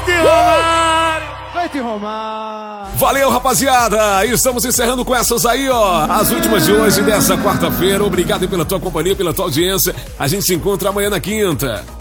Noite, Romário! Noite, Romário! Valeu, rapaziada! Estamos encerrando com essas aí, ó. As últimas de hoje, dessa quarta-feira. Obrigado pela tua companhia, pela tua audiência. A gente se encontra amanhã na quinta.